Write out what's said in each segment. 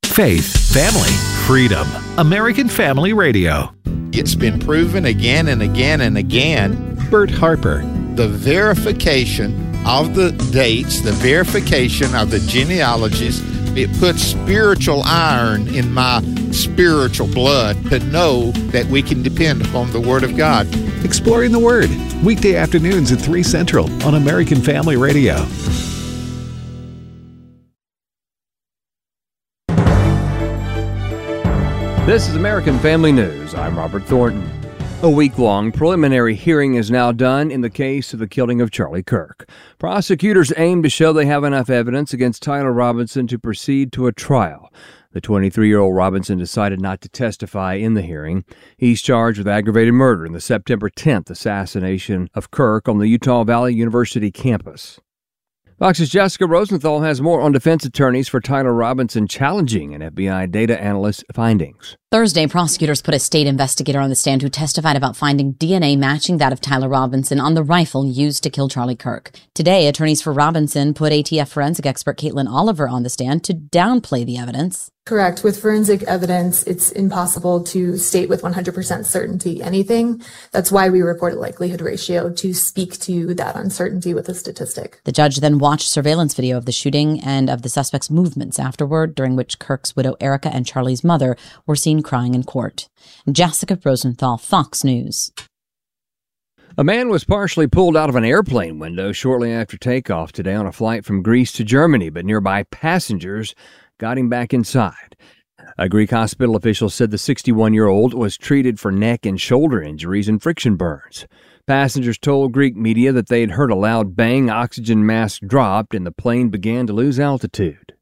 Faith, family, freedom. American Family Radio. It's been proven again and again and again. Bert Harper. The verification of the dates, the verification of the genealogies, it puts spiritual iron in my spiritual blood to know that we can depend upon the Word of God. Exploring the Word. Weekday afternoons at 3 Central on American Family Radio. This is American Family News. I'm Robert Thornton. A week-long preliminary hearing is now done in the case of the killing of Charlie Kirk. Prosecutors aim to show they have enough evidence against Tyler Robinson to proceed to a trial. The 23-year-old Robinson decided not to testify in the hearing. He's charged with aggravated murder in the September 10th assassination of Kirk on the Utah Valley University campus. Fox's Jessica Rosenthal has more on defense attorneys for Tyler Robinson challenging an FBI data analyst's findings. Thursday, prosecutors put a state investigator on the stand who testified about finding DNA matching that of Tyler Robinson on the rifle used to kill Charlie Kirk. Today, attorneys for Robinson put ATF forensic expert Caitlin Oliver on the stand to downplay the evidence. Correct. With forensic evidence, it's impossible to state with 100% certainty anything. That's why we report a likelihood ratio to speak to that uncertainty with a statistic. The judge then watched surveillance video of the shooting and of the suspect's movements afterward, during which Kirk's widow Erica and Charlie's mother were seen crying in court. Jessica Rosenthal, Fox News. A man was partially pulled out of an airplane window shortly after takeoff today on a flight from Greece to Germany, but nearby passengers got him back inside. A Greek hospital official said the 61-year-old was treated for neck and shoulder injuries and friction burns. Passengers told Greek media that they had heard a loud bang, oxygen mask dropped, and the plane began to lose altitude.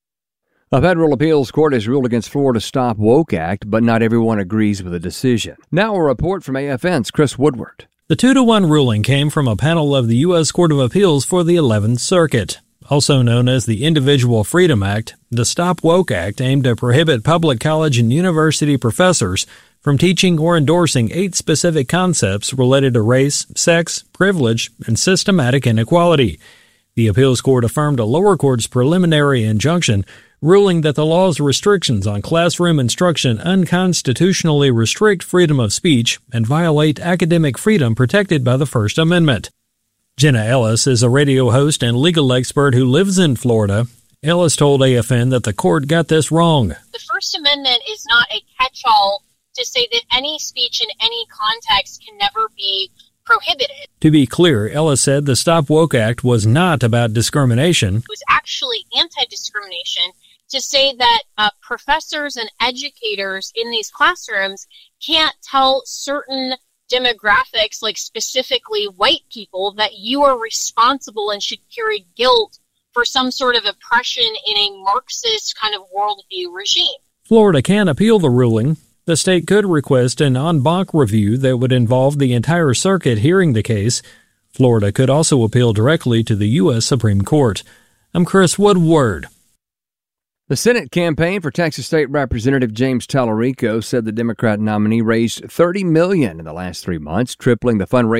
A federal appeals court has ruled against Florida's Stop Woke Act, but not everyone agrees with the decision. Now a report from AFN's Chris Woodward. The 2-1 ruling came from a panel of the U.S. Court of Appeals for the 11th Circuit. Also known as the Individual Freedom Act, the Stop Woke Act aimed to prohibit public college and university professors from teaching or endorsing 8 specific concepts related to race, sex, privilege, and systematic inequality. The appeals court affirmed a lower court's preliminary injunction, ruling that the law's restrictions on classroom instruction unconstitutionally restrict freedom of speech and violate academic freedom protected by the First Amendment. Jenna Ellis is a radio host and legal expert who lives in Florida. Ellis told AFN that the court got this wrong. The First Amendment is not a catch-all to say that any speech in any context can never be prohibited. To be clear, Ellis said the Stop Woke Act was not about discrimination. It was actually anti-discrimination to say that professors and educators in these classrooms can't tell certain demographics, like specifically white people, that you are responsible and should carry guilt for some sort of oppression in a Marxist kind of worldview regime. Florida can appeal the ruling. The state could request an en banc review that would involve the entire circuit hearing the case. Florida could also appeal directly to the U.S. Supreme Court. I'm Chris Woodward. The Senate campaign for Texas State Representative James Tallarico said the Democrat nominee raised $30 million in the last 3 months, tripling the fundraising